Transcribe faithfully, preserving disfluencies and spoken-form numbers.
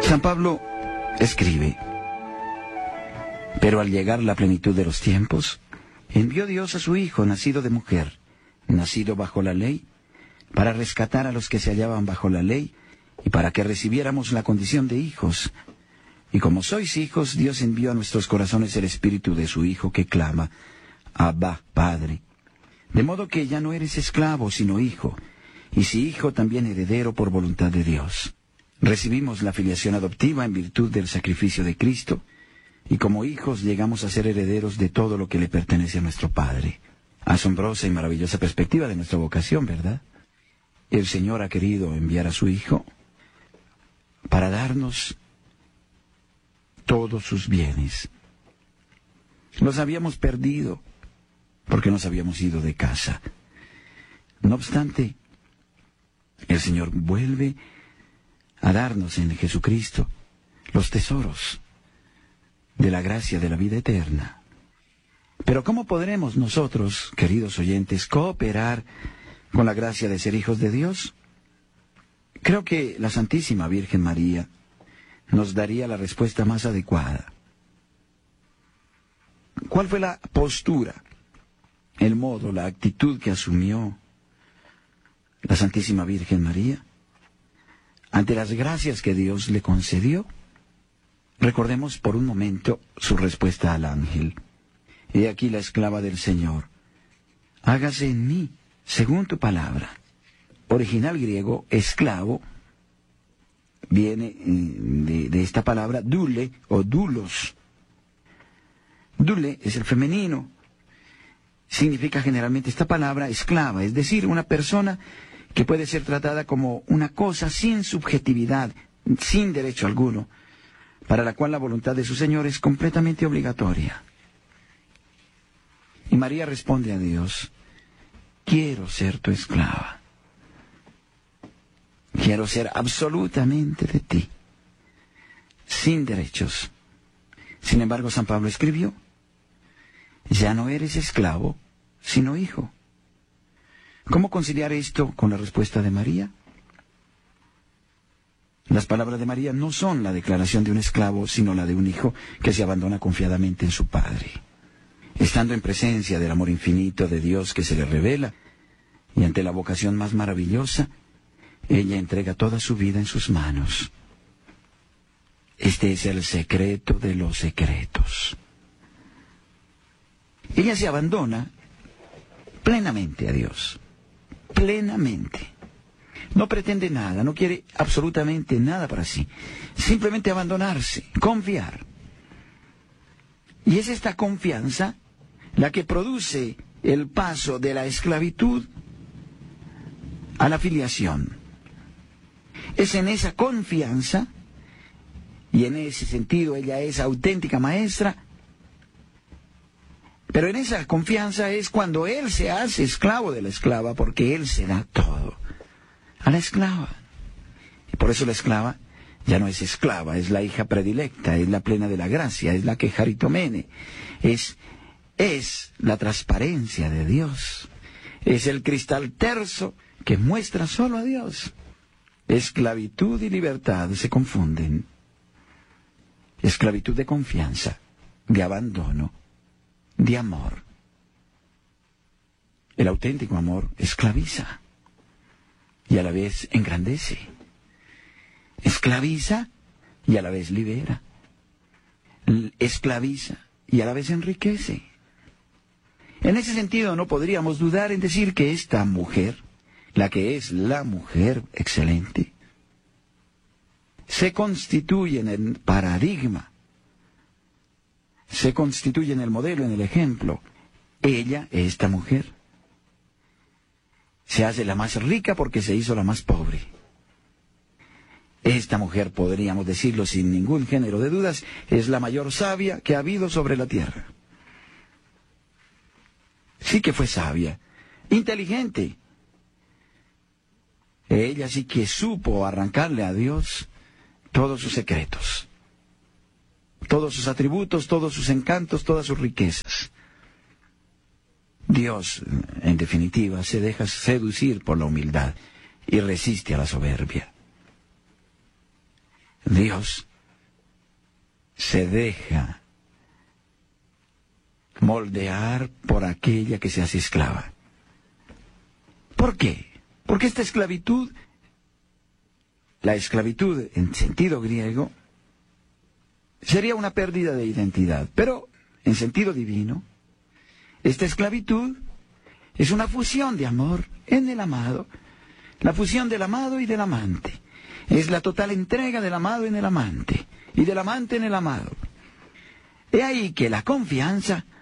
San Pablo escribe: pero al llegar la plenitud de los tiempos, envió Dios a su Hijo, nacido de mujer, nacido bajo la ley, para rescatar a los que se hallaban bajo la ley, y para que recibiéramos la condición de hijos. Y como sois hijos, Dios envió a nuestros corazones el Espíritu de su Hijo, que clama: Abba, Padre. De modo que ya no eres esclavo, sino hijo, y si hijo, también heredero por voluntad de Dios. Recibimos la filiación adoptiva en virtud del sacrificio de Cristo, y como hijos llegamos a ser herederos de todo lo que le pertenece a nuestro Padre. Asombrosa y maravillosa perspectiva de nuestra vocación, ¿verdad? El Señor ha querido enviar a su Hijo para darnos todos sus bienes. Los habíamos perdido porque nos habíamos ido de casa. No obstante, el Señor vuelve a darnos en Jesucristo los tesoros de la gracia de la vida eterna. Pero ¿cómo podremos nosotros, queridos oyentes, cooperar con la gracia de ser hijos de Dios? Creo que la Santísima Virgen María nos daría la respuesta más adecuada. ¿Cuál fue la postura, el modo, la actitud que asumió la Santísima Virgen María ante las gracias que Dios le concedió? Recordemos por un momento su respuesta al ángel. He aquí la esclava del Señor. Hágase en mí según tu palabra. Original griego, esclavo, viene de, de esta palabra dule o dulos. Dule es el femenino. Significa generalmente esta palabra esclava, es decir, una persona que puede ser tratada como una cosa sin subjetividad, sin derecho alguno, para la cual la voluntad de su Señor es completamente obligatoria. Y María responde a Dios: quiero ser tu esclava. Quiero ser absolutamente de ti, sin derechos. Sin embargo, San Pablo escribió: ya no eres esclavo, sino hijo. ¿Cómo conciliar esto con la respuesta de María? Las palabras de María no son la declaración de un esclavo, sino la de un hijo que se abandona confiadamente en su Padre. Estando en presencia del amor infinito de Dios que se le revela, y ante la vocación más maravillosa, ella entrega toda su vida en sus manos. Este es el secreto de los secretos. Ella se abandona plenamente a Dios, plenamente. No pretende nada, no quiere absolutamente nada para sí. Simplemente abandonarse, confiar. Y es esta confianza la que produce el paso de la esclavitud a la filiación. Es en esa confianza, y en ese sentido ella es auténtica maestra, pero en esa confianza es cuando él se hace esclavo de la esclava, porque él se da todo a la esclava. Y por eso la esclava ya no es esclava, es la hija predilecta, es la plena de la gracia, es la que jaritomene, es, es la transparencia de Dios, es el cristal terso que muestra solo a Dios. Esclavitud y libertad se confunden. Esclavitud de confianza, de abandono, de amor. El auténtico amor esclaviza y a la vez engrandece. Esclaviza y a la vez libera. Esclaviza y a la vez enriquece. En ese sentido no podríamos dudar en decir que esta mujer, la que es la mujer excelente, se constituye en el paradigma, se constituye en el modelo, en el ejemplo. Ella, esta mujer, se hace la más rica porque se hizo la más pobre. Esta mujer, podríamos decirlo sin ningún género de dudas, es la mayor sabia que ha habido sobre la tierra. Sí que fue sabia, inteligente. Ella sí que supo arrancarle a Dios todos sus secretos, todos sus atributos, todos sus encantos, todas sus riquezas. Dios, en definitiva, se deja seducir por la humildad y resiste a la soberbia. Dios se deja moldear por aquella que se hace esclava. ¿Por qué? Porque esta esclavitud, la esclavitud en sentido griego, sería una pérdida de identidad, pero en sentido divino, esta esclavitud es una fusión de amor en el amado, la fusión del amado y del amante. Es la total entrega del amado en el amante y del amante en el amado. He ahí que la confianza